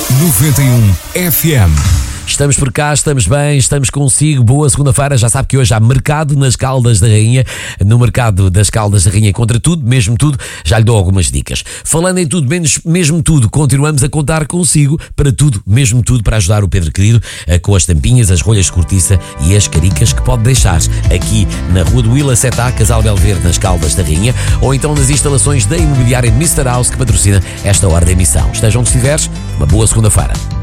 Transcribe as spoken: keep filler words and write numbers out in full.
noventa e um F M. Estamos por cá, estamos bem, estamos consigo. Boa segunda-feira. Já sabe que hoje há mercado nas Caldas da Rainha. No mercado das Caldas da Rainha encontra tudo, mesmo tudo. Já lhe dou algumas dicas. Falando em tudo, menos mesmo tudo, continuamos a contar consigo para tudo, mesmo tudo, para ajudar o Pedro querido com as tampinhas, as rolhas de cortiça e as caricas que pode deixar aqui na Rua do Willa sete A, Casal Belverde, nas Caldas da Rainha, ou então nas instalações da imobiliária mister House, que patrocina esta hora da emissão. Esteja onde estiveres, uma boa segunda-feira.